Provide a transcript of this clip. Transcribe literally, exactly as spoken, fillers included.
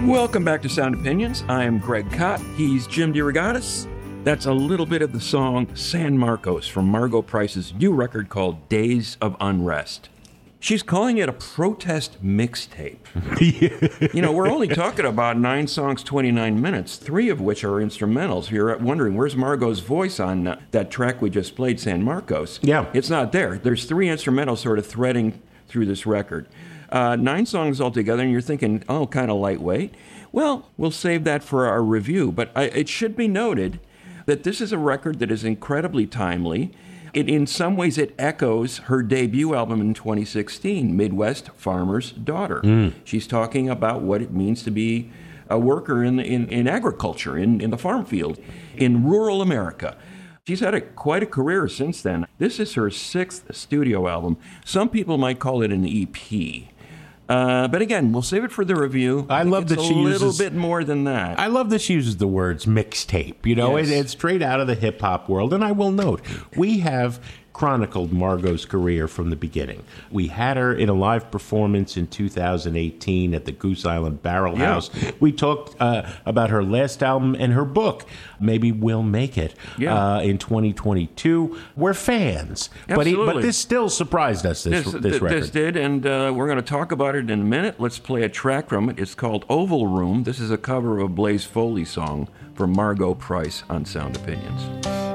Welcome back to Sound Opinions. I'm Greg Kot. He's Jim DeRogatis. That's a little bit of the song San Marcos from Margo Price's new record called Days of Unrest. She's calling it a protest mixtape. You know, we're only talking about nine songs, twenty-nine minutes, three of which are instrumentals. You're wondering, where's Margo's voice on uh, that track we just played, San Marcos? Yeah. It's not there. There's three instrumentals sort of threading through this record. Uh, nine songs altogether, and you're thinking, oh, kind of lightweight. Well, we'll save that for our review. But I, it should be noted that this is a record that is incredibly timely. It, in some ways, it echoes her debut album in twenty sixteen, Midwest Farmer's Daughter. Mm. She's talking about what it means to be a worker in, in, in agriculture, in, in the farm field, in rural America. She's had a, quite a career since then. This is her sixth studio album. Some people might call it an E P. Uh, but again, we'll save it for the review. I, I love that she uses a little bit more than that. I love that she uses the words mixtape. You know, yes. it, it's straight out of the hip hop world. And I will note, we have chronicled Margo's career from the beginning. We had her in a live performance in two thousand eighteen at the Goose Island Barrel yeah. House. We talked uh, about her last album and her book, Maybe We'll Make It, yeah. uh, in twenty twenty-two. We're fans. Absolutely. But, he, but this still surprised us, this, this, this record. This did, and uh, we're going to talk about it in a minute. Let's play a track from it. It's called Oval Room. This is a cover of a Blaze Foley song from Margo Price on Sound Opinions.